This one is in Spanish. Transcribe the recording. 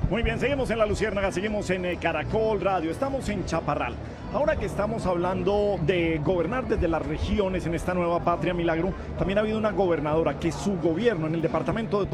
Muy bien, seguimos en La Luciérnaga, seguimos en Caracol Radio, estamos en Chaparral. Ahora que estamos hablando de gobernar desde las regiones en esta nueva patria, Milagro, también ha habido una gobernadora que su gobierno en el departamento de